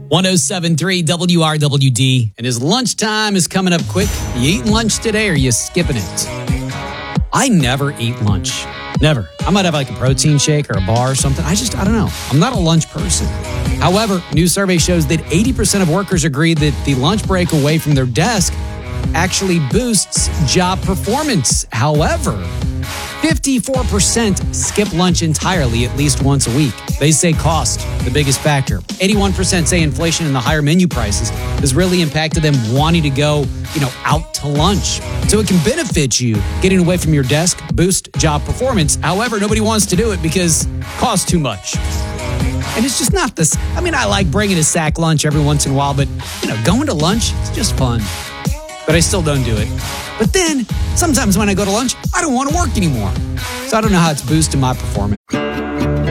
107.3 WRWD. And his lunchtime is coming up quick. You eating lunch today or are you skipping it? I never eat lunch. Never. I might have like a protein shake or a bar or something. I don't know. I'm not a lunch person. However, new survey shows that 80% of workers agree that the lunch break away from their desk actually boosts job performance. However, 54% skip lunch entirely at least once a week. They say cost, the biggest factor. 81% say inflation and the higher menu prices has really impacted them wanting to go, out to lunch. So it can benefit you getting away from your desk, boost job performance. However, nobody wants to do it because it costs too much. And it's just not this. I like bringing a sack lunch every once in a while, but, going to lunch, it's just fun. But I still don't do it. But then, sometimes when I go to lunch, I don't want to work anymore. So I don't know how it's boosting my performance.